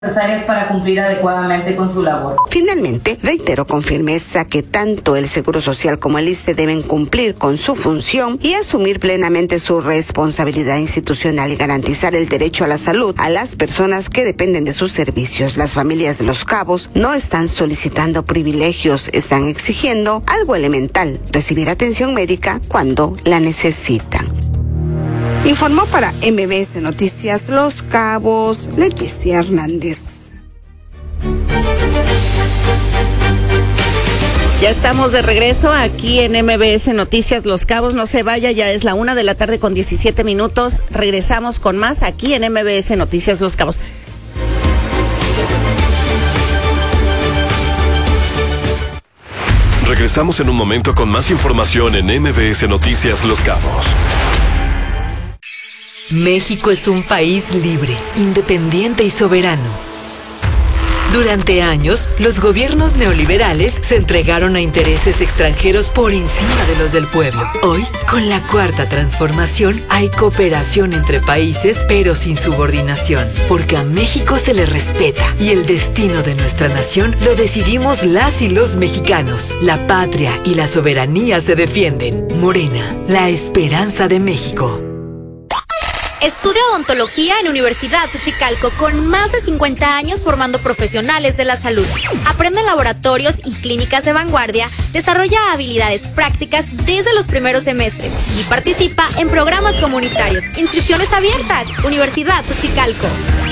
necesarias para cumplir adecuadamente con su labor. Finalmente, reiteró con firmeza que tanto el Seguro Social como el ISSSTE deben cumplir con su función y asumir plenamente su responsabilidad institucional y garantizar el derecho a la salud a las personas que dependen de sus servicios. Las familias de Los Cabos no están solicitando privilegios, están exigiendo algo elemental: recibir atención médica cuando la necesitan. Informó para MBS Noticias Los Cabos, Leticia Hernández. Ya estamos de regreso aquí en MBS Noticias Los Cabos. No se vaya, ya es la 1:17 p.m. Regresamos con más aquí en MBS Noticias Los Cabos. Regresamos en un momento con más información en MBS Noticias Los Cabos. México es un país libre, independiente y soberano. Durante años, los gobiernos neoliberales se entregaron a intereses extranjeros por encima de los del pueblo. Hoy, con la Cuarta Transformación, hay cooperación entre países, pero sin subordinación, porque a México se le respeta y el destino de nuestra nación lo decidimos las y los mexicanos. La patria y la soberanía se defienden. Morena, la esperanza de México. Estudia odontología en Universidad Xochicalco con más de 50 años formando profesionales de la salud. Aprende en laboratorios y clínicas de vanguardia, desarrolla habilidades prácticas desde los primeros semestres y participa en programas comunitarios. Inscripciones abiertas. Universidad Xochicalco.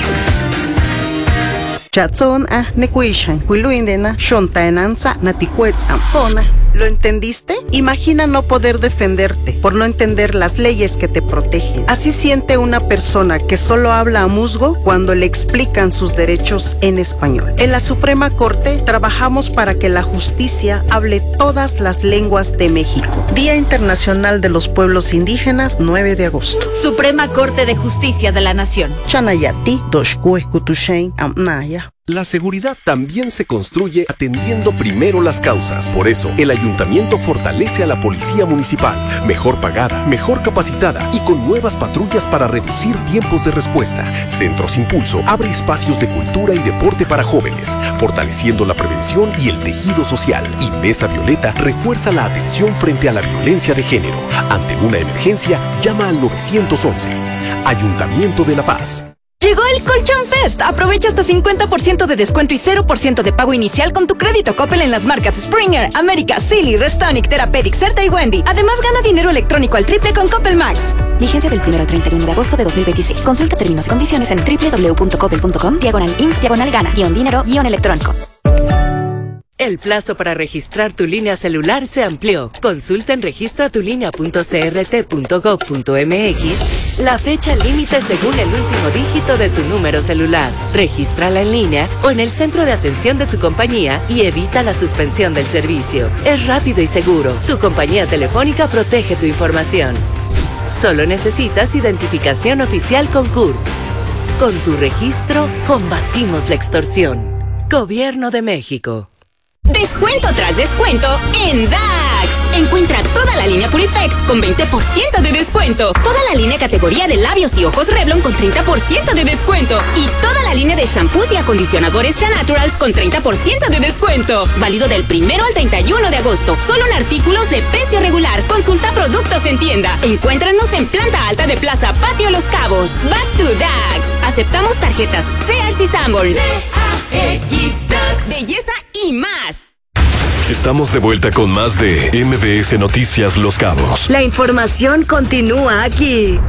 Chatson nekuishan, huiluindena, shontaenanza, natikuetz ampona. ¿Lo entendiste? Imagina no poder defenderte por no entender las leyes que te protegen. Así siente una persona que solo habla a musgo cuando le explican sus derechos en español. En la Suprema Corte trabajamos para que la justicia hable todas las lenguas de México. Día Internacional de los Pueblos Indígenas, 9 de agosto. Suprema Corte de Justicia de la Nación. Chanayati, Doshkue, Kutushain, Amnaya. La seguridad también se construye atendiendo primero las causas. Por eso, el Ayuntamiento fortalece a la Policía Municipal, mejor pagada, mejor capacitada y con nuevas patrullas para reducir tiempos de respuesta. Centros Impulso abre espacios de cultura y deporte para jóvenes, fortaleciendo la prevención y el tejido social. Y Mesa Violeta refuerza la atención frente a la violencia de género. Ante una emergencia, llama al 911. Ayuntamiento de La Paz. Llegó el Colchón Fest. Aprovecha hasta 50% de descuento y 0% de pago inicial con tu crédito Coppel en las marcas Springer, América, Silly, Restonic, Therapeutic, Certa y Wendy. Además, gana dinero electrónico al triple con Coppel Max. Vigencia del 1 al 31 de agosto de 2026. Consulta términos y condiciones en www.coppel.com/in-dinero-electrónico. El plazo para registrar tu línea celular se amplió. Consulta en registratulínea.crt.gov.mx la fecha límite según el último dígito de tu número celular. Regístrala en línea o en el centro de atención de tu compañía y evita la suspensión del servicio. Es rápido y seguro. Tu compañía telefónica protege tu información. Solo necesitas identificación oficial con CURP. Con tu registro, combatimos la extorsión. Gobierno de México. Descuento tras descuento en DAX. Encuentra toda la línea Purifect con 20% de descuento. Toda la línea categoría de labios y ojos Revlon con 30% de descuento. Y toda la línea de shampoos y acondicionadores Shanaturals con 30% de descuento. Válido del 1 al 31 de agosto. Solo en artículos de precio regular. Consulta productos en tienda. Encuéntranos en planta alta de Plaza Patio Los Cabos. Back to DAX. Aceptamos tarjetas Sears y Sanborns. DAX. Belleza y más. Estamos de vuelta con más de MBS Noticias Los Cabos. La información continúa aquí.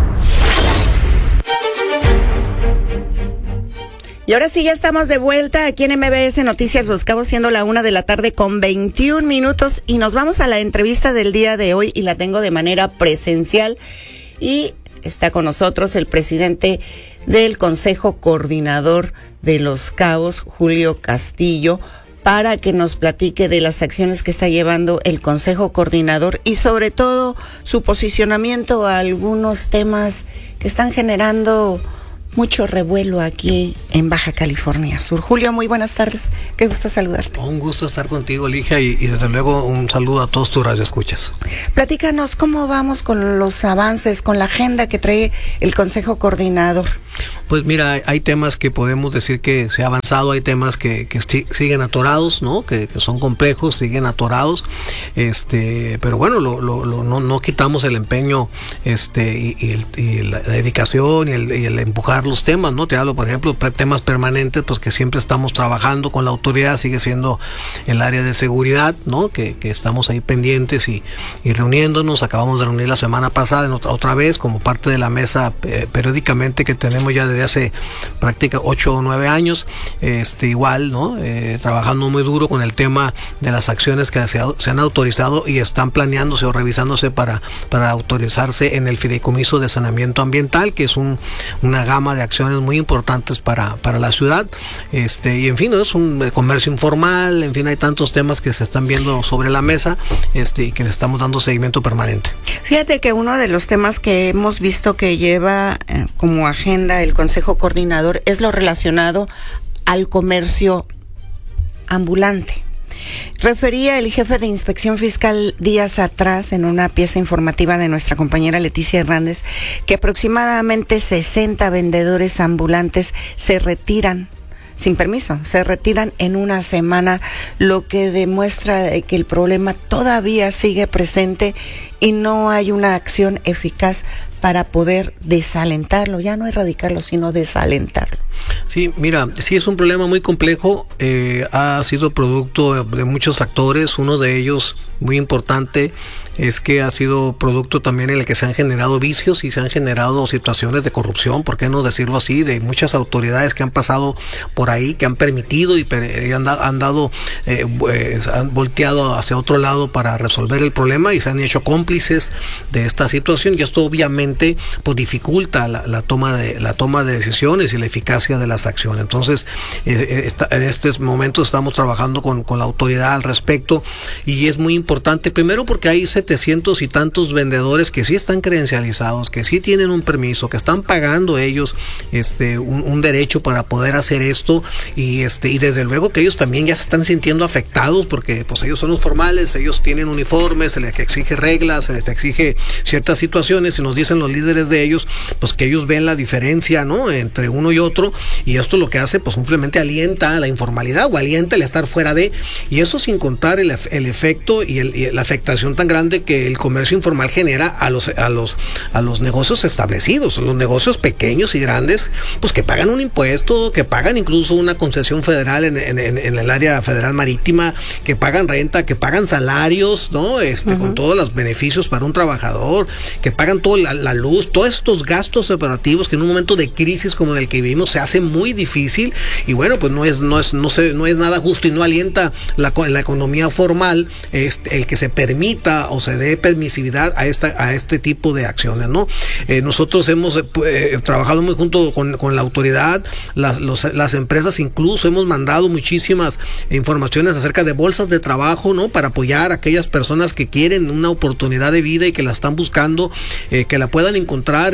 Y ahora sí, ya estamos de vuelta aquí en MBS Noticias Los Cabos, siendo la 1:21 p.m. y nos vamos a la entrevista del día de hoy y la tengo de manera presencial y está con nosotros el presidente del Consejo Coordinador de Los Cabos, Julio Castillo, para que nos platique de las acciones que está llevando el Consejo Coordinador y sobre todo su posicionamiento a algunos temas que están generando mucho revuelo aquí en Baja California Sur. Julio, muy buenas tardes. Qué gusto saludarte. Un gusto estar contigo, Ligia, y desde luego un saludo a todos tus radioescuchas. Platícanos cómo vamos con los avances, con la agenda que trae el Consejo Coordinador. Pues mira, hay temas que podemos decir que se ha avanzado, hay temas que siguen atorados, ¿no? Que son complejos, siguen atorados, pero bueno, no quitamos el empeño, y la dedicación y el empujar los temas, ¿no? Te hablo, por ejemplo, temas permanentes, pues que siempre estamos trabajando con la autoridad, sigue siendo el área de seguridad, ¿no? Que estamos ahí pendientes y reuniéndonos. Acabamos de reunir la semana pasada otra vez como parte de la mesa periódicamente que tenemos ya desde hace prácticamente 8 o 9 años, igual, ¿no? Trabajando muy duro con el tema de las acciones que se han autorizado y están planeándose o revisándose para autorizarse en el fideicomiso de saneamiento ambiental, que es una gama de acciones muy importantes para la ciudad, y en fin, ¿no? Es un comercio informal, en fin, hay tantos temas que se están viendo sobre la mesa, y que le estamos dando seguimiento permanente. Fíjate que uno de los temas que hemos visto que lleva como agenda el Consejo Coordinador es lo relacionado al comercio ambulante. Refería el jefe de Inspección Fiscal días atrás en una pieza informativa de nuestra compañera Leticia Hernández que aproximadamente 60 vendedores ambulantes se retiran sin permiso, se retiran en una semana, lo que demuestra que el problema todavía sigue presente y no hay una acción eficaz para poder desalentarlo, ya no erradicarlo, sino desalentarlo. Sí, mira, sí es un problema muy complejo, ha sido producto de muchos factores, uno de ellos muy importante es que ha sido producto también en el que se han generado vicios y se han generado situaciones de corrupción, ¿por qué no decirlo así? De muchas autoridades que han pasado por ahí, que han permitido y han volteado hacia otro lado para resolver el problema y se han hecho cómplices de esta situación, y esto obviamente pues dificulta la toma de decisiones y la eficacia de las acciones. Entonces, en estos momentos estamos trabajando con la autoridad al respecto, y es muy importante, primero porque hay 700 y tantos vendedores que sí están credencializados, que sí tienen un permiso, que están pagando ellos un derecho para poder hacer esto, y desde luego que ellos también ya se están sintiendo afectados porque pues ellos son los formales, ellos tienen uniformes, se les exige reglas, se les exige ciertas situaciones, y nos dicen los líderes de ellos pues que ellos ven la diferencia, ¿no? Entre uno y otro, y esto lo que hace pues simplemente alienta la informalidad o alienta el estar fuera de, y eso sin contar el efecto y la afectación tan grande que el comercio informal genera a los negocios establecidos, los negocios pequeños y grandes, pues que pagan un impuesto, que pagan incluso una concesión federal en el área federal marítima, que pagan renta, que pagan salarios, ¿no? Con todos los beneficios para un trabajador, que pagan toda la luz, todos estos gastos operativos que en un momento de crisis como el que vivimos se hace muy difícil, y bueno, pues no es nada justo y no alienta la economía formal el que se permita o se dé permisividad a este tipo de acciones, ¿no? Nosotros hemos trabajado muy junto con la autoridad, las empresas incluso hemos mandado muchísimas informaciones acerca de bolsas de trabajo, ¿no? Para apoyar a aquellas personas que quieren una oportunidad de vida y que la están buscando, que la puedan encontrar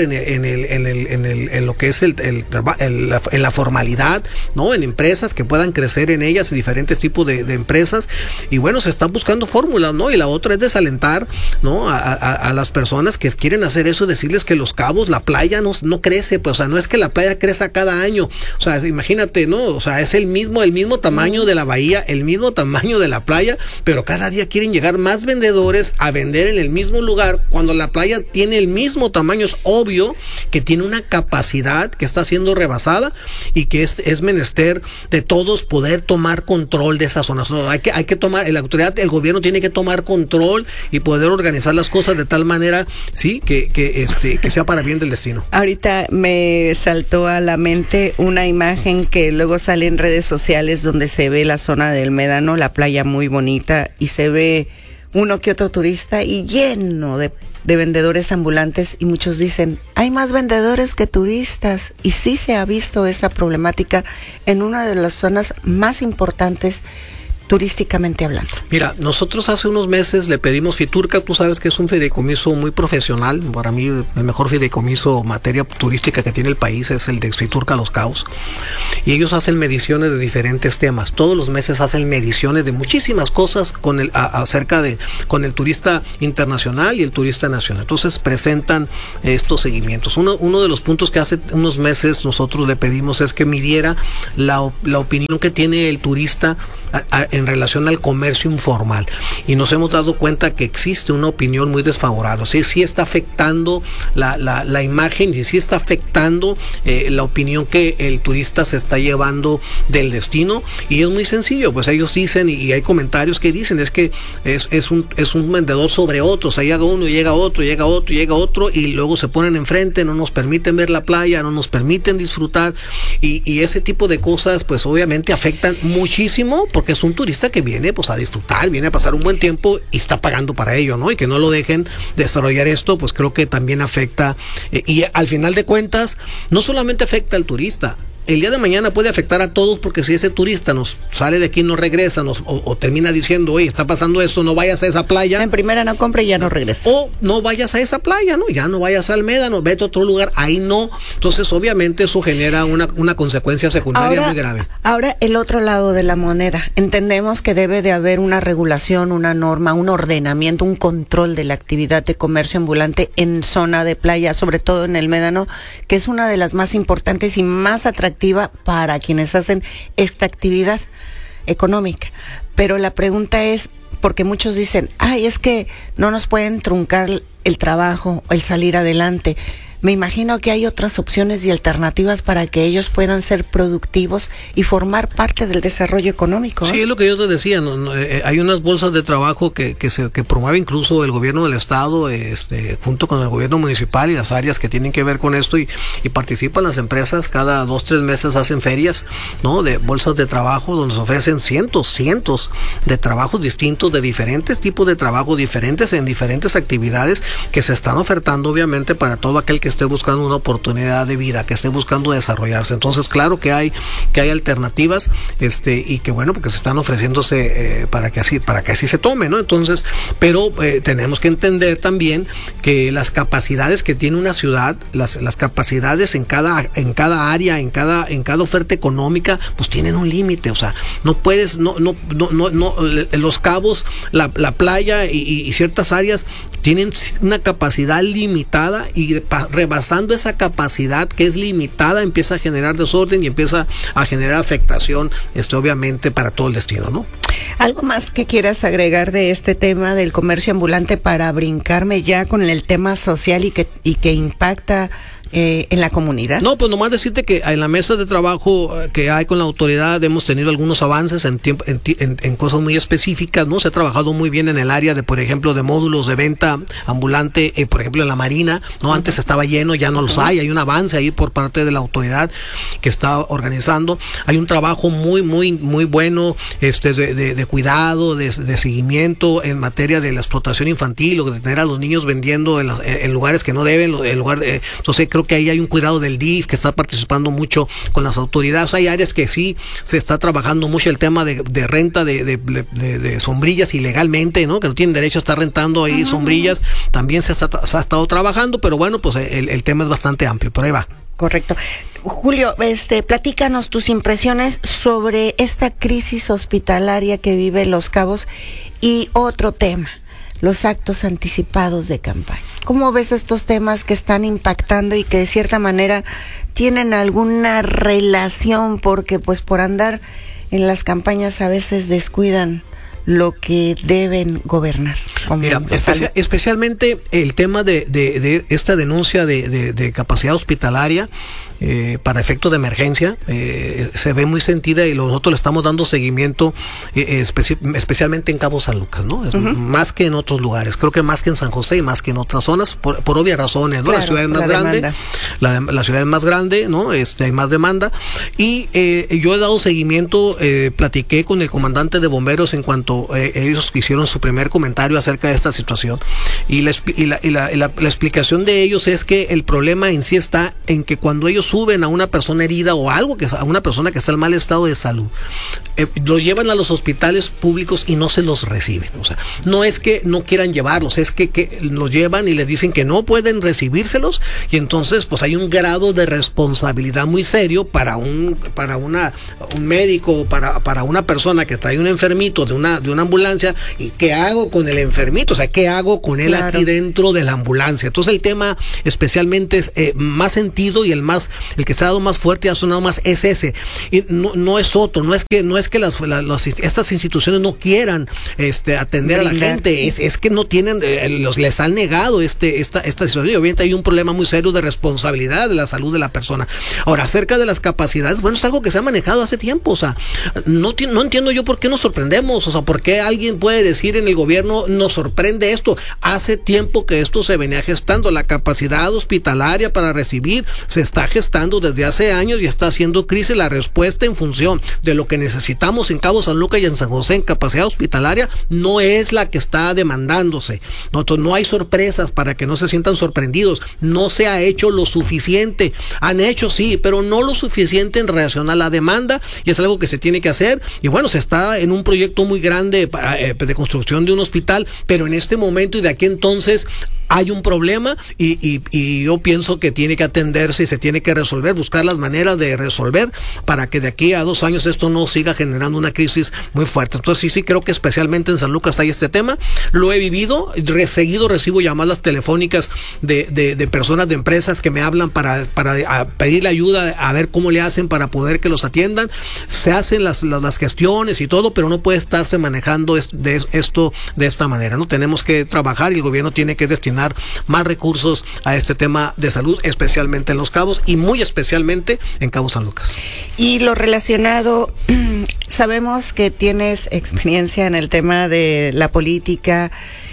en lo que es en la formalidad, ¿no? En empresas que puedan crecer en ellas, diferentes tipos de empresas, y bueno, se están buscando fórmulas, ¿no? Y la otra es desalentar, ¿no? A las personas que quieren hacer eso, decirles que Los Cabos, la playa no crece, pues, o sea, no es que la playa crezca cada año, o sea, imagínate, ¿no? O sea, es el mismo tamaño de la bahía, el mismo tamaño de la playa, pero cada día quieren llegar más vendedores a vender en el mismo lugar, cuando la playa tiene el mismo tamaño. Es obvio que tiene una capacidad que está siendo rebasada y que es menester de todos poder tomar control de esa zona. Hay que tomar, la autoridad, el gobierno tiene que tomar control y poder organizar las cosas de tal manera, sí, que sea para bien del destino. Ahorita me saltó a la mente una imagen que luego sale en redes sociales donde se ve la zona del Médano, la playa muy bonita, y se ve uno que otro turista y lleno de vendedores ambulantes, y muchos dicen, hay más vendedores que turistas, y sí se ha visto esa problemática en una de las zonas más importantes turísticamente hablando? Mira, nosotros hace unos meses le pedimos Fiturca, tú sabes que es un fideicomiso muy profesional, para mí el mejor fideicomiso en materia turística que tiene el país es el de Fiturca Los Cabos, y ellos hacen mediciones de diferentes temas, todos los meses hacen mediciones de muchísimas cosas con con el turista internacional y el turista nacional, entonces presentan estos seguimientos. Uno de los puntos que hace unos meses nosotros le pedimos es que midiera la opinión que tiene el turista en relación al comercio informal, y nos hemos dado cuenta que existe una opinión muy desfavorable, o sea, sí está afectando la imagen y sí está afectando la opinión que el turista se está llevando del destino, y es muy sencillo, pues ellos dicen, y hay comentarios que dicen, es que es un vendedor sobre otro, o sea, llega uno, llega otro, y luego se ponen enfrente, no nos permiten ver la playa, no nos permiten disfrutar, y ese tipo de cosas, pues obviamente afectan muchísimo, porque es un turista que viene pues a disfrutar, viene a pasar un buen tiempo y está pagando para ello, ¿no? Y que no lo dejen desarrollar esto, pues creo que también afecta, y al final de cuentas, no solamente afecta al turista, el día de mañana puede afectar a todos, porque si ese turista nos sale de aquí y no regresa, o termina diciendo, oye, está pasando esto, no vayas a esa playa. En primera no compre y ya no regresa. O no vayas a esa playa, ¿no? Ya no vayas a Almédano, vete a otro lugar, ahí no. Entonces, obviamente, eso genera una consecuencia secundaria muy grave. Ahora, el otro lado de la moneda. Entendemos que debe de haber una regulación, una norma, un ordenamiento, un control de la actividad de comercio ambulante en zona de playa, sobre todo en el Médano, que es una de las más importantes y más atractivas para quienes hacen esta actividad económica. Pero la pregunta es, porque muchos dicen, es que no nos pueden truncar el trabajo, el salir adelante. Me imagino que hay otras opciones y alternativas para que ellos puedan ser productivos y formar parte del desarrollo económico. Sí, es lo que yo te decía, hay unas bolsas de trabajo que promueve incluso el gobierno del estado, junto con el gobierno municipal y las áreas que tienen que ver con esto, y participan las empresas, cada 2-3 meses hacen ferias, ¿no? De bolsas de trabajo donde se ofrecen cientos de trabajos distintos, de diferentes tipos de trabajo, diferentes en diferentes actividades que se están ofertando obviamente para todo aquel que esté buscando una oportunidad de vida, que esté buscando desarrollarse. Entonces, claro que hay alternativas, y que bueno, porque se están ofreciéndose para que así se tome, ¿no? Entonces, pero tenemos que entender también que las capacidades que tiene una ciudad, las capacidades en cada área, en cada oferta económica, pues tienen un límite, o sea, no puedes, Los Cabos, la playa y ciertas áreas tienen una capacidad limitada, y rebasando esa capacidad que es limitada empieza a generar desorden y empieza a generar afectación, obviamente para todo el destino, ¿no? ¿Algo más que quieras agregar de este tema del comercio ambulante para brincarme ya con el tema social y que impacta en la comunidad? No, pues nomás decirte que en la mesa de trabajo que hay con la autoridad hemos tenido algunos avances en cosas muy específicas, ¿no? Se ha trabajado muy bien en el área de, por ejemplo, de módulos de venta ambulante, por ejemplo, en la Marina, ¿no? Antes estaba lleno, ya no los hay un avance ahí por parte de la autoridad que está organizando. Hay un trabajo muy bueno de cuidado, de seguimiento en materia de la explotación infantil, o de tener a los niños vendiendo en lugares que no deben, entonces creo que ahí hay un cuidado del DIF que está participando mucho con las autoridades. Hay áreas que sí se está trabajando mucho el tema de renta de sombrillas ilegalmente, ¿no? Que no tienen derecho a estar rentando ahí sombrillas. También se ha estado trabajando, pero bueno, pues el tema es bastante amplio, por ahí va. Correcto. Julio, platícanos tus impresiones sobre esta crisis hospitalaria que vive Los Cabos, y otro tema, los actos anticipados de campaña. ¿Cómo ves estos temas que están impactando y que de cierta manera tienen alguna relación, porque pues por andar en las campañas a veces descuidan lo que deben gobernar? Mira, especialmente el tema de esta denuncia de capacidad hospitalaria para efectos de emergencia, se ve muy sentida, y nosotros le estamos dando seguimiento especialmente en Cabo San Lucas, ¿no? Más que en otros lugares, creo que más que en San José y más que en otras zonas, por obvias razones, ¿no? Claro, la ciudad es más grande, la ciudad es más grande, ¿no? Hay más demanda, y yo he dado seguimiento, platiqué con el comandante de bomberos en cuanto ellos hicieron su primer comentario acerca de esta situación, y la explicación de ellos es que el problema en sí está en que cuando ellos suben a una persona herida o a una persona que está en mal estado de salud, lo llevan a los hospitales públicos y no se los reciben. O sea, no es que no quieran llevarlos, es que los llevan y les dicen que no pueden recibírselos, y entonces pues hay un grado de responsabilidad muy serio para un médico, para una persona que trae un enfermito de una ambulancia, y ¿qué hago con el enfermito? O sea, ¿qué hago con él aquí dentro de la ambulancia? Entonces el tema especialmente es más sentido, y el que se ha dado más fuerte y ha sonado más es ese, y no es otro, no es que estas instituciones no quieran atender a la gente, es que no tienen, les han negado esta situación, y obviamente hay un problema muy serio de responsabilidad de la salud de la persona. Ahora, acerca de las capacidades, bueno, es algo que se ha manejado hace tiempo. O sea, no entiendo yo por qué nos sorprendemos. O sea, por qué alguien puede decir en el gobierno nos sorprende esto. Hace tiempo que esto se venía gestando. La capacidad hospitalaria para recibir se está gestando desde hace años y está haciendo crisis. La respuesta en función de lo que necesitamos en Cabo San Lucas y en San José en capacidad hospitalaria no es la que está demandándose. No hay sorpresas para que no se sientan sorprendidos. No se ha hecho lo suficiente. Han hecho, sí, pero no lo suficiente en relación a la demanda, y es algo que se tiene que hacer. Y bueno, se está en un proyecto muy grande de construcción de un hospital, pero en este momento y de aquí entonces hay un problema, y yo pienso que tiene que atenderse y se tiene que resolver, buscar las maneras de resolver para que de aquí a 2 años esto no siga generando una crisis muy fuerte. Entonces sí creo que especialmente en San Lucas hay este tema. Lo he vivido, seguido recibo llamadas telefónicas de personas, de empresas que me hablan para pedirle ayuda, a ver cómo le hacen para poder que los atiendan. Se hacen las gestiones y todo, pero no puede estarse manejando esto de esta manera, ¿no? Tenemos que trabajar, y el gobierno tiene que destinar más recursos a este tema de salud, especialmente en Los Cabos y muy especialmente en Cabo San Lucas. Y lo relacionado, sabemos que tienes experiencia en el tema de la política,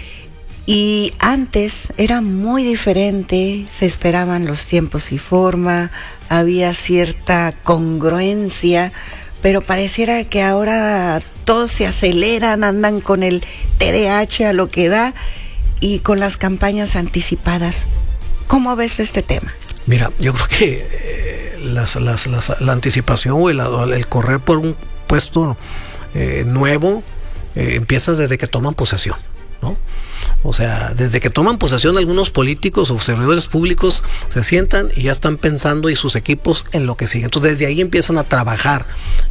y antes era muy diferente, se esperaban los tiempos y forma, había cierta congruencia, pero pareciera que ahora todos se aceleran, andan con el TDAH a lo que da, y con las campañas anticipadas. ¿Cómo ves este tema? Mira, yo creo que la anticipación o el correr por un puesto nuevo empieza desde que toman posesión, ¿no? O sea, desde que toman posesión algunos políticos o servidores públicos se sientan y ya están pensando, y sus equipos, en lo que sigue. Entonces desde ahí empiezan a trabajar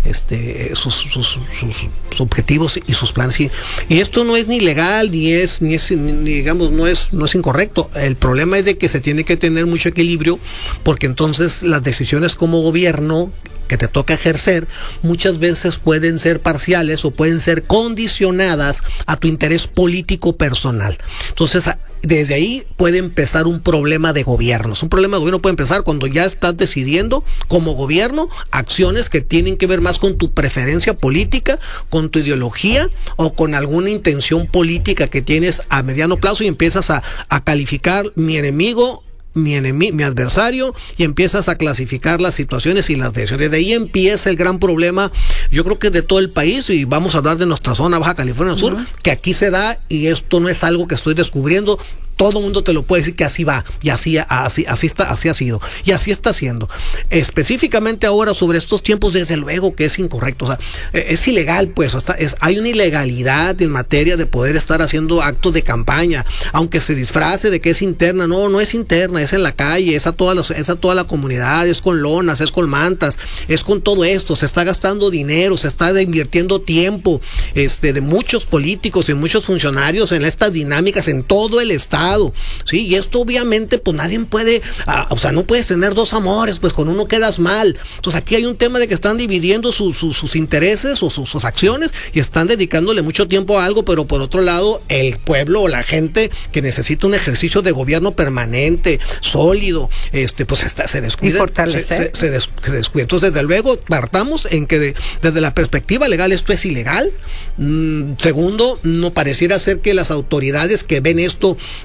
sus objetivos y sus planes. Y esto no es ni legal, ni digamos, no es incorrecto. El problema es de que se tiene que tener mucho equilibrio, porque entonces las decisiones como gobierno que te toca ejercer muchas veces pueden ser parciales o pueden ser condicionadas a tu interés político personal. Entonces desde ahí puede empezar un problema de gobierno. Un problema de gobierno puede empezar cuando ya estás decidiendo como gobierno acciones que tienen que ver más con tu preferencia política, con tu ideología o con alguna intención política que tienes a mediano plazo, y empiezas a calificar mi enemigo, mi adversario, y empiezas a clasificar las situaciones y las decisiones. De ahí empieza el gran problema, yo creo que de todo el país, y vamos a hablar de nuestra zona Baja California Sur, que aquí se da, y esto no es algo que estoy descubriendo. Todo el mundo te lo puede decir que así va, y así ha sido, y así está siendo. Específicamente ahora sobre estos tiempos, desde luego que es incorrecto. O sea, es ilegal, pues. Hay una ilegalidad en materia de poder estar haciendo actos de campaña, aunque se disfrace de que es interna. No es interna, es en la calle, es a toda la comunidad, es con lonas, es con mantas, es con todo esto. Se está gastando dinero, se está invirtiendo tiempo de muchos políticos y muchos funcionarios en estas dinámicas en todo el estado. Sí, y esto obviamente pues nadie puede, no puedes tener 2 amores, pues con uno quedas mal. Entonces aquí hay un tema de que están dividiendo sus intereses o sus acciones, y están dedicándole mucho tiempo a algo, pero por otro lado el pueblo o la gente que necesita un ejercicio de gobierno permanente, sólido, pues se descuida. Y fortalecer. Se descuida. Entonces desde luego partamos en que desde la perspectiva legal esto es ilegal. Segundo, no pareciera ser que las autoridades que ven esto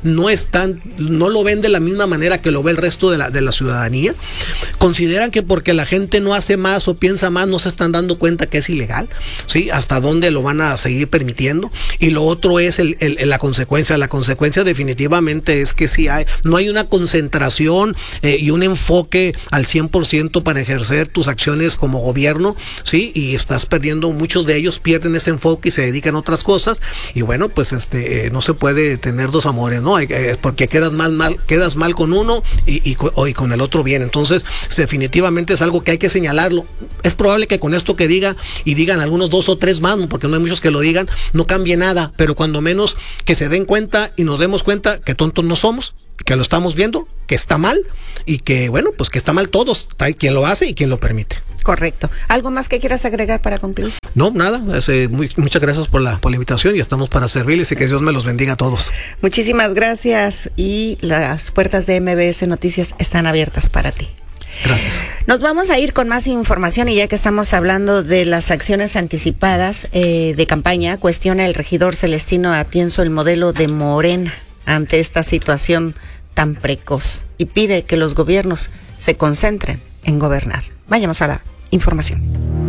no lo ven de la misma manera que lo ve el resto de la ciudadanía. Consideran que porque la gente no hace más o piensa más, no se están dando cuenta que es ilegal, ¿sí? Hasta dónde lo van a seguir permitiendo. Y lo otro es la consecuencia. La consecuencia definitivamente es que no hay una concentración y un enfoque al 100% para ejercer tus acciones como gobierno, ¿sí? Y estás perdiendo, muchos de ellos pierden ese enfoque y se dedican a otras cosas. Y bueno, pues no se puede tener dos amores, ¿no? Porque quedas mal con uno y con el otro bien. Entonces, definitivamente es algo que hay que señalarlo. Es probable que con esto que digan algunos 2 o 3 más, porque no hay muchos que lo digan, no cambie nada, pero cuando menos que se den cuenta y nos demos cuenta que tontos no somos, que lo estamos viendo, que está mal y que, bueno, pues que está mal todos, hay quien lo hace y quien lo permite. Correcto. ¿Algo más que quieras agregar para concluir? No, nada. Muchas gracias por la invitación y estamos para servirles y que Dios me los bendiga a todos. Muchísimas gracias y las puertas de MBS Noticias están abiertas para ti. Gracias. Nos vamos a ir con más información y ya que estamos hablando de las acciones anticipadas de campaña, cuestiona el regidor Celestino Atienzo el modelo de Morena ante esta situación tan precoz y pide que los gobiernos se concentren en gobernar. Vayamos a la información.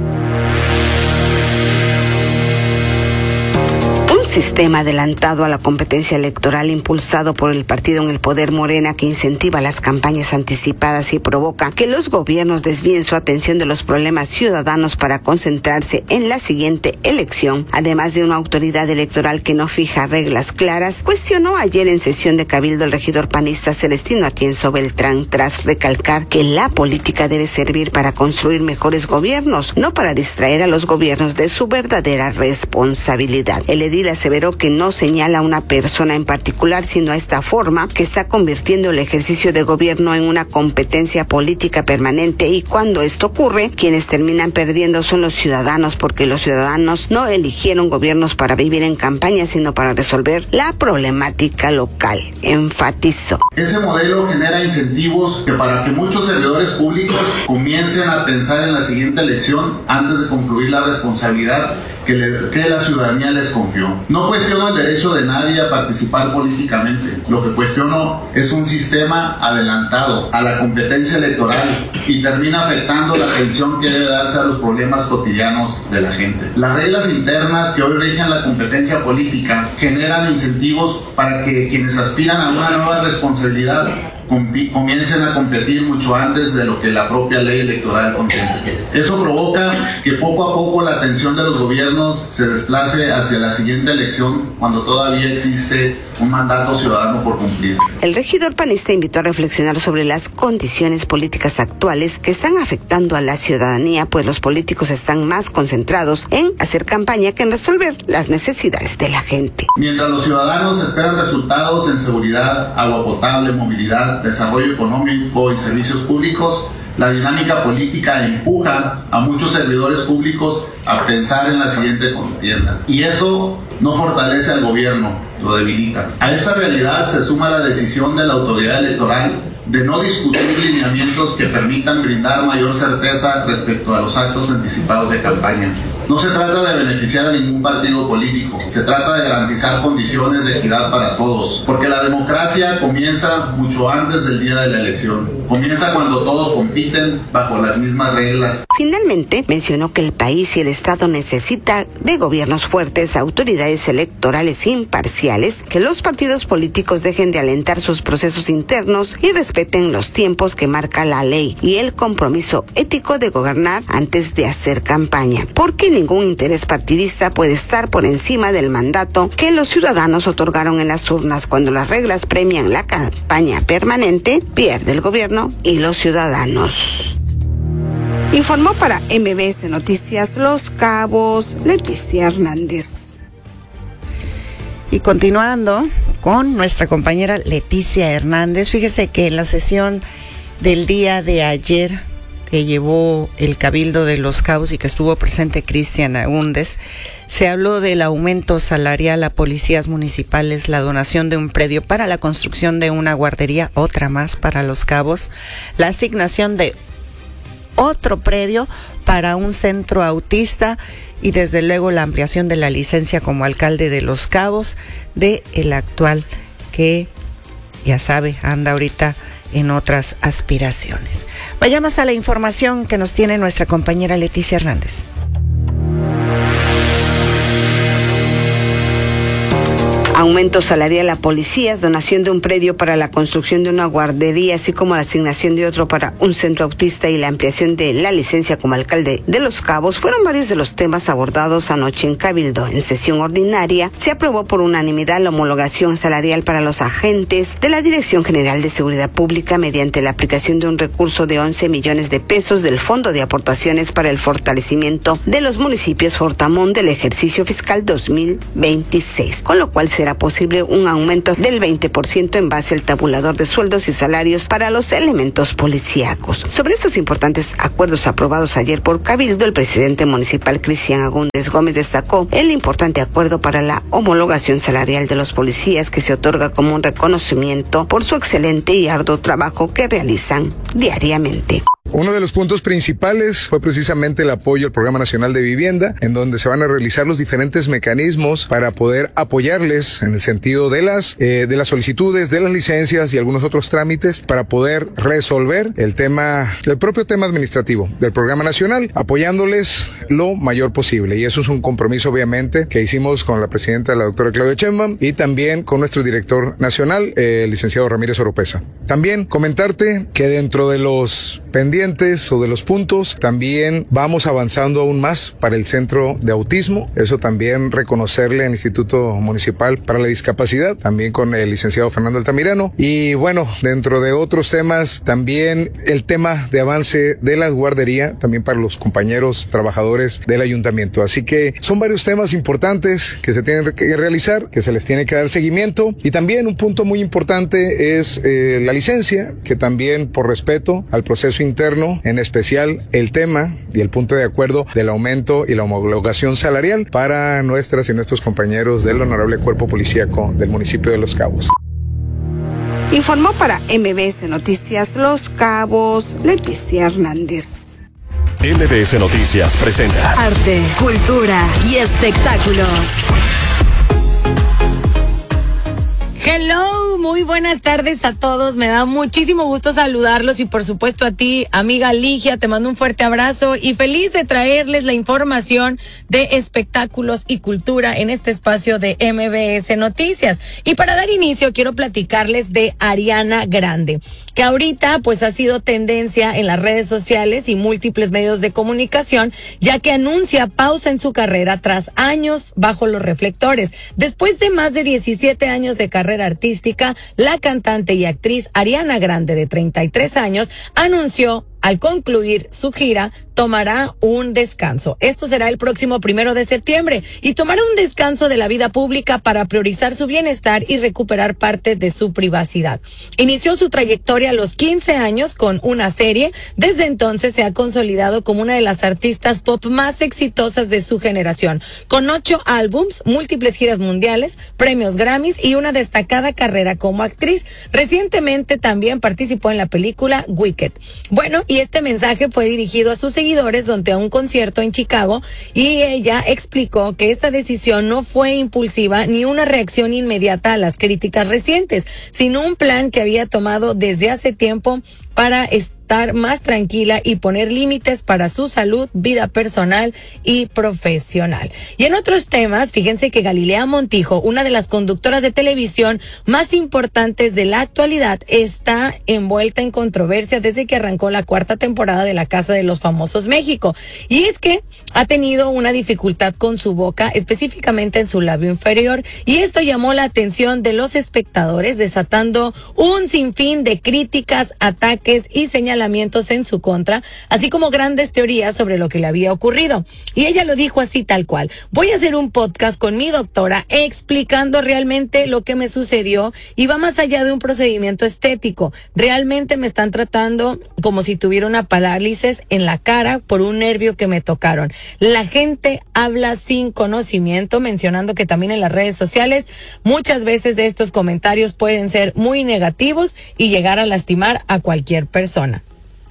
Sistema adelantado a la competencia electoral impulsado por el partido en el poder Morena que incentiva las campañas anticipadas y provoca que los gobiernos desvíen su atención de los problemas ciudadanos para concentrarse en la siguiente elección, además de una autoridad electoral que no fija reglas claras, cuestionó ayer en sesión de cabildo el regidor panista Celestino Atienzo Beltrán tras recalcar que la política debe servir para construir mejores gobiernos, no para distraer a los gobiernos de su verdadera responsabilidad. El edil aseveró que no señala a una persona en particular, sino a esta forma que está convirtiendo el ejercicio de gobierno en una competencia política permanente y cuando esto ocurre, quienes terminan perdiendo son los ciudadanos porque los ciudadanos no eligieron gobiernos para vivir en campaña, sino para resolver la problemática local, enfatizó. Ese modelo genera incentivos para que muchos servidores públicos comiencen a pensar en la siguiente elección antes de concluir la responsabilidad que la ciudadanía les confió. No cuestiono el derecho de nadie a participar políticamente. Lo que cuestiono es un sistema adelantado a la competencia electoral y termina afectando la atención que debe darse a los problemas cotidianos de la gente. Las reglas internas que hoy rigen la competencia política generan incentivos para que quienes aspiran a una nueva responsabilidad comiencen a competir mucho antes de lo que la propia ley electoral contempla. Eso provoca que poco a poco la atención de los gobiernos se desplace hacia la siguiente elección cuando todavía existe un mandato ciudadano por cumplir. El regidor panista invitó a reflexionar sobre las condiciones políticas actuales que están afectando a la ciudadanía, pues los políticos están más concentrados en hacer campaña que en resolver las necesidades de la gente. Mientras los ciudadanos esperan resultados en seguridad, agua potable, movilidad, desarrollo económico y servicios públicos, la dinámica política empuja a muchos servidores públicos a pensar en la siguiente contienda. Y eso no fortalece al gobierno, lo debilita. A esta realidad se suma la decisión de la autoridad electoral de no discutir lineamientos que permitan brindar mayor certeza respecto a los actos anticipados de campaña. No se trata de beneficiar a ningún partido político, se trata de garantizar condiciones de equidad para todos, porque la democracia comienza mucho antes del día de la elección. Comienza cuando todos compiten bajo las mismas reglas. Finalmente, mencionó que el país y el Estado necesita de gobiernos fuertes, autoridades electorales imparciales, que los partidos políticos dejen de alentar sus procesos internos y respeten los tiempos que marca la ley y el compromiso ético de gobernar antes de hacer campaña, porque ningún interés partidista puede estar por encima del mandato que los ciudadanos otorgaron en las urnas. Cuando las reglas premian la campaña permanente, pierde el gobierno y los ciudadanos. Informó para MBS Noticias Los Cabos, Leticia Hernández. Y continuando con nuestra compañera Leticia Hernández, fíjese que en la sesión del día de ayer que llevó el Cabildo de Los Cabos y que estuvo presente Cristian Agúndez, se habló del aumento salarial a policías municipales, la donación de un predio para la construcción de una guardería, otra más para Los Cabos, la asignación de otro predio para un centro autista y desde luego la ampliación de la licencia como alcalde de Los Cabos de el actual que ya sabe, anda ahorita en otras aspiraciones. Vayamos a la información que nos tiene nuestra compañera Leticia Hernández. Aumento salarial a policías, donación de un predio para la construcción de una guardería, así como la asignación de otro para un centro autista y la ampliación de la licencia como alcalde de Los Cabos fueron varios de los temas abordados anoche en Cabildo. En sesión ordinaria se aprobó por unanimidad la homologación salarial para los agentes de la Dirección General de Seguridad Pública mediante la aplicación de un recurso de 11 millones de pesos del Fondo de Aportaciones para el Fortalecimiento de los Municipios Fortamón del ejercicio fiscal 2026, con lo cual será posible un aumento del 20% en base al tabulador de sueldos y salarios para los elementos policíacos. Sobre estos importantes acuerdos aprobados ayer por Cabildo, el presidente municipal Cristian Agúndez Gómez destacó el importante acuerdo para la homologación salarial de los policías que se otorga como un reconocimiento por su excelente y arduo trabajo que realizan diariamente. Uno de los puntos principales fue precisamente el apoyo al Programa Nacional de Vivienda, en donde se van a realizar los diferentes mecanismos para poder apoyarles en el sentido de las solicitudes, de las licencias y algunos otros trámites para poder resolver el propio tema administrativo del Programa Nacional, apoyándoles lo mayor posible. Y eso es un compromiso, obviamente, que hicimos con la presidenta, la doctora Claudia Sheinbaum, y también con nuestro director nacional, el licenciado Ramírez Oropesa. También comentarte que dentro de los pendientes o de los puntos, también vamos avanzando aún más para el centro de autismo. Eso también reconocerle al Instituto Municipal para la Discapacidad, también con el licenciado Fernando Altamirano. Y bueno, dentro de otros temas, también el tema de avance de la guardería, también para los compañeros trabajadores del ayuntamiento. Así que son varios temas importantes que se tienen que realizar, que se les tiene que dar seguimiento. Y también un punto muy importante es la licencia, que también por respeto al proceso interno, en especial el tema y el punto de acuerdo del aumento y la homologación salarial para nuestras y nuestros compañeros del honorable cuerpo policíaco del municipio de Los Cabos. Informó para MBS Noticias Los Cabos, Leticia Hernández. MBS Noticias presenta Arte, cultura y espectáculos. Hello, muy buenas tardes a todos. Me da muchísimo gusto saludarlos y por supuesto a ti, amiga Ligia, te mando un fuerte abrazo y feliz de traerles la información de espectáculos y cultura en este espacio de MBS Noticias. Y para dar inicio quiero platicarles de Ariana Grande, que ahorita pues ha sido tendencia en las redes sociales y múltiples medios de comunicación, ya que anuncia pausa en su carrera tras años bajo los reflectores. Después de más de 17 años de carrera artística, la cantante y actriz Ariana Grande, de 33 años, anunció al concluir su gira, tomará un descanso. Esto será el próximo 1 de septiembre y tomará un descanso de la vida pública para priorizar su bienestar y recuperar parte de su privacidad. Inició su trayectoria a los 15 años con una serie. Desde entonces se ha consolidado como una de las artistas pop más exitosas de su generación, con 8 álbums, múltiples giras mundiales, premios Grammys y una destacada carrera como actriz. Recientemente también participó en la película Wicked. Bueno, y este mensaje fue dirigido a sus seguidores durante un concierto en Chicago, y ella explicó que esta decisión no fue impulsiva ni una reacción inmediata a las críticas recientes, sino un plan que había tomado desde hace tiempo para estar más tranquila y poner límites para su salud, vida personal y profesional. Y en otros temas, fíjense que Galilea Montijo, una de las conductoras de televisión más importantes de la actualidad, está envuelta en controversia desde que arrancó la 4ª temporada de La Casa de los Famosos México. Y es que ha tenido una dificultad con su boca, específicamente en su labio inferior, y esto llamó la atención de los espectadores, desatando un sinfín de críticas, ataques y señalamientos en su contra, así como grandes teorías sobre lo que le había ocurrido. Y ella lo dijo así tal cual: voy a hacer un podcast con mi doctora explicando realmente lo que me sucedió y va más allá de un procedimiento estético. Realmente me están tratando como si tuviera una parálisis en la cara por un nervio que me tocaron. La gente habla sin conocimiento, mencionando que también en las redes sociales muchas veces de estos comentarios pueden ser muy negativos y llegar a lastimar a cualquier persona.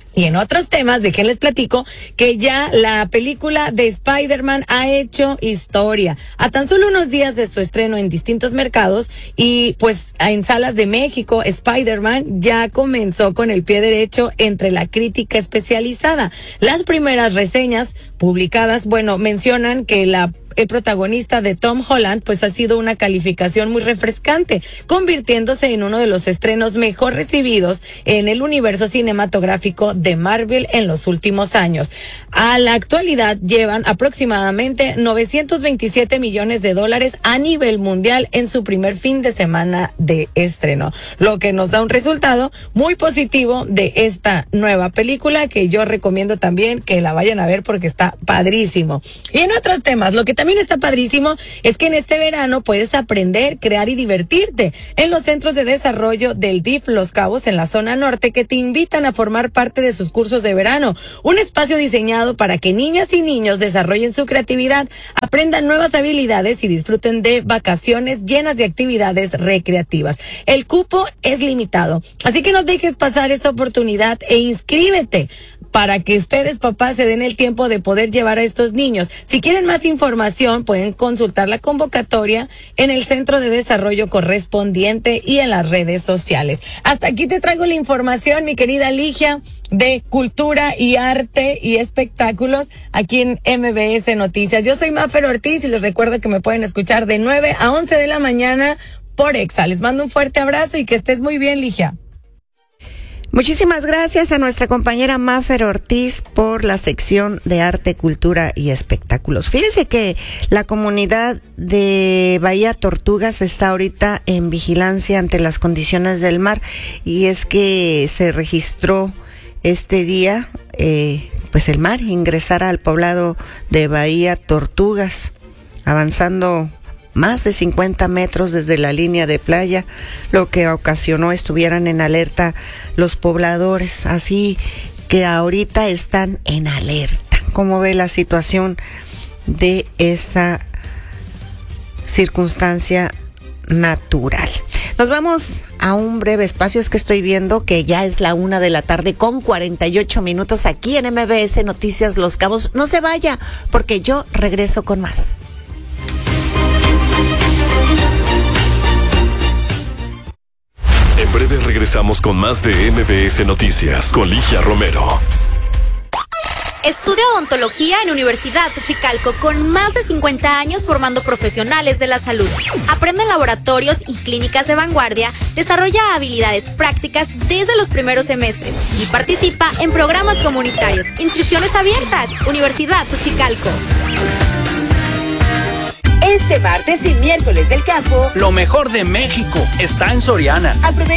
Y en otros temas, déjenles platico que ya la película de Spider-Man ha hecho historia. A tan solo unos días de su estreno en distintos mercados y pues en salas de México, Spider-Man ya comenzó con el pie derecho entre la crítica especializada. Las primeras reseñas publicadas, mencionan que el protagonista de Tom Holland pues ha sido una calificación muy refrescante, convirtiéndose en uno de los estrenos mejor recibidos en el universo cinematográfico de Marvel en los últimos años. A la actualidad llevan aproximadamente $927 millones a nivel mundial en su primer fin de semana de estreno, lo que nos da un resultado muy positivo de esta nueva película que yo recomiendo también que la vayan a ver porque está padrísimo. Y en otros temas, lo que también está padrísimo es que en este verano puedes aprender, crear y divertirte en los centros de desarrollo del DIF Los Cabos en la zona norte, que te invitan a formar parte de sus cursos de verano. Un espacio diseñado para que niñas y niños desarrollen su creatividad, aprendan nuevas habilidades y disfruten de vacaciones llenas de actividades recreativas. El cupo es limitado, así que no dejes pasar esta oportunidad e inscríbete para que ustedes, papás, se den el tiempo de poder llevar a estos niños. Si quieren más información, pueden consultar la convocatoria en el centro de desarrollo correspondiente y en las redes sociales. Hasta aquí te traigo la información, mi querida Ligia, de cultura y arte y espectáculos aquí en MBS Noticias. Yo soy Mafer Ortiz y les recuerdo que me pueden escuchar de 9 a 11 de la mañana por Exa. Les mando un fuerte abrazo y que estés muy bien, Ligia. Muchísimas gracias a nuestra compañera Mafer Ortiz por la sección de arte, cultura y espectáculos. Fíjese que la comunidad de Bahía Tortugas está ahorita en vigilancia ante las condiciones del mar, y es que se registró este día pues el mar ingresara al poblado de Bahía Tortugas, avanzando más de 50 metros desde la línea de playa, lo que ocasionó estuvieran en alerta los pobladores, así que ahorita están en alerta. ¿Cómo ve la situación de esta circunstancia natural? Nos vamos a un breve espacio, es que estoy viendo que ya es la 1:48 p.m. aquí en MBS Noticias Los Cabos. No se vaya, porque yo regreso con más. En breve regresamos con más de MBS Noticias con Ligia Romero. Estudia odontología en Universidad Xochicalco con más de 50 años formando profesionales de la salud. Aprende en laboratorios y clínicas de vanguardia, desarrolla habilidades prácticas desde los primeros semestres y participa en programas comunitarios. Inscripciones abiertas. Universidad Xochicalco. Este martes y miércoles del campo, lo mejor de México está en Soriana. Aprovecha